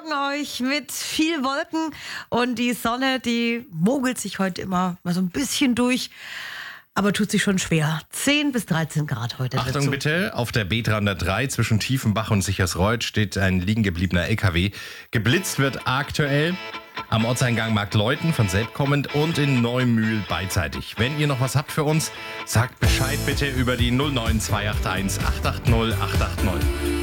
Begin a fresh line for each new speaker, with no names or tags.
Morgen euch mit viel Wolken und die Sonne, die mogelt sich heute immer mal so ein bisschen durch, aber tut sich schon schwer. 10 bis 13 Grad heute.
Achtung
dazu.
bitte, auf der B303 zwischen Tiefenbach und Sichersreuth steht ein liegen gebliebener LKW. Geblitzt wird aktuell am Ortseingang Marktleuthen von Selb kommend und in Neumühl beidseitig. Wenn ihr noch was habt für uns, sagt Bescheid bitte über die 09281 880 880.